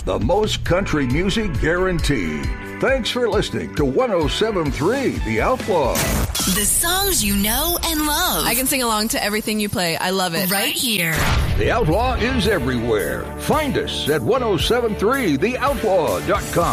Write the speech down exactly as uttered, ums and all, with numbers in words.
the most country music guaranteed. Thanks for listening to one oh seven point three The Outlaw. The songs you know and love. I can sing along to everything you play. I love it. Right here. The Outlaw is everywhere. Find us at ten seventy-three the outlaw dot com.